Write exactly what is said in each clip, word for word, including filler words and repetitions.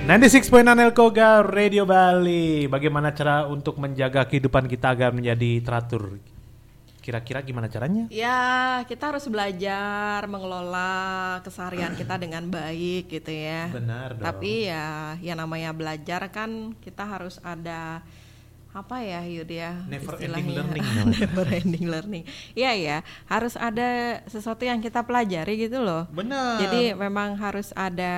sembilan puluh enam titik enam Elkoga Radio Bali. Bagaimana cara untuk menjaga kehidupan kita agar menjadi teratur? Kira-kira gimana caranya? Ya, kita harus belajar mengelola keseharian kita dengan baik gitu ya. Benar dong. Tapi ya, yang namanya belajar kan kita harus ada apa ya Yud ya never istilahnya ending learning never ending learning. Iya ya, harus ada sesuatu yang kita pelajari gitu loh. Benar. Jadi memang harus ada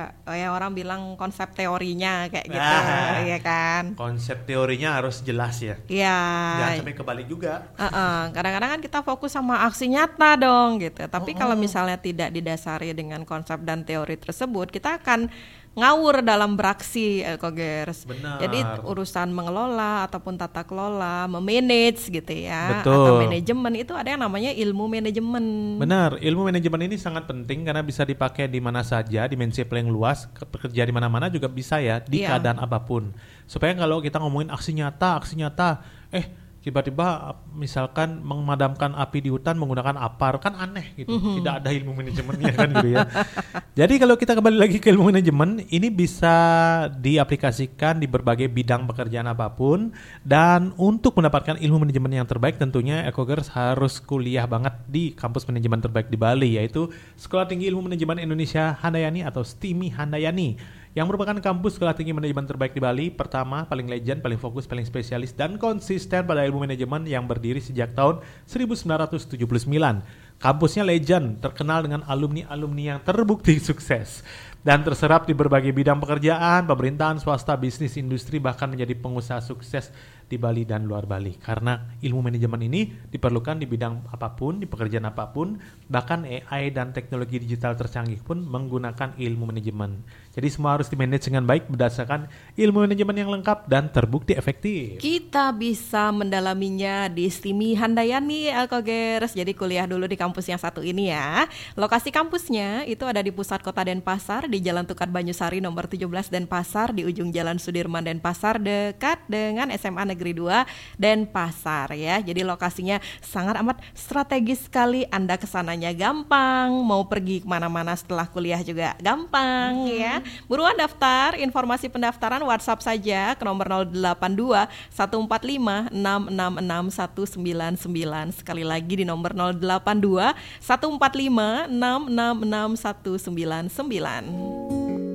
ya orang bilang konsep teorinya kayak gitu, ah, ya kan. Konsep teorinya harus jelas ya. Iya. Jangan sampai kebalik juga. Uh-uh. Kadang-kadang kan kita fokus sama aksi nyata dong gitu. Tapi Oh, kalau oh. misalnya tidak didasari dengan konsep dan teori tersebut, kita akan ngawur dalam beraksi, Elkogers. Benar. Jadi urusan mengelola ataupun tata kelola, memanage gitu ya, Betul. atau manajemen itu ada yang namanya ilmu manajemen. Benar, ilmu manajemen ini sangat penting karena bisa dipakai di mana saja, dimensi paling luas, ke- bekerja di mana-mana juga bisa ya, di Iya. keadaan apapun. Supaya kalau kita ngomongin aksi nyata, aksi nyata, eh tiba-tiba misalkan memadamkan api di hutan menggunakan apar, kan aneh gitu. Mhm. Tidak ada ilmu manajemennya kan gitu ya. Jadi kalau kita kembali lagi ke ilmu manajemen, ini bisa diaplikasikan di berbagai bidang pekerjaan apapun. Dan untuk mendapatkan ilmu manajemen yang terbaik tentunya Elkogers harus kuliah banget di kampus manajemen terbaik di Bali, yaitu Sekolah Tinggi Ilmu Manajemen Indonesia Handayani atau STIMI Handayani, yang merupakan kampus sekolah tinggi manajemen terbaik di Bali. Pertama, paling legend, paling fokus, paling spesialis, dan konsisten pada ilmu manajemen yang berdiri sejak tahun seribu sembilan ratus tujuh puluh sembilan. Kampusnya legend, terkenal dengan alumni-alumni yang terbukti sukses dan terserap di berbagai bidang pekerjaan, pemerintahan, swasta, bisnis, industri, bahkan menjadi pengusaha sukses di Bali dan luar Bali. Karena ilmu manajemen ini diperlukan di bidang apapun, di pekerjaan apapun, bahkan A I dan teknologi digital tercanggih pun menggunakan ilmu manajemen. Jadi semua harus dimanage dengan baik berdasarkan ilmu manajemen yang lengkap dan terbukti efektif. Kita bisa mendalaminya di STIMI Handayani, Elkogers. Jadi kuliah dulu di kampus yang satu ini ya. Lokasi kampusnya itu ada di pusat kota Denpasar, di Jalan Tukar Banyusari nomor tujuh belas Denpasar, di ujung Jalan Sudirman Denpasar, dekat dengan S M A Negeri dua Denpasar ya. Jadi lokasinya sangat amat strategis sekali. Anda kesananya gampang, mau pergi kemana-mana setelah kuliah juga gampang hmm. ya. Buruan daftar, informasi pendaftaran WhatsApp saja ke nomor nol delapan dua satu empat lima enam enam enam satu sembilan sembilan. Sekali lagi di nomor nol delapan dua satu empat lima enam enam enam satu sembilan sembilan.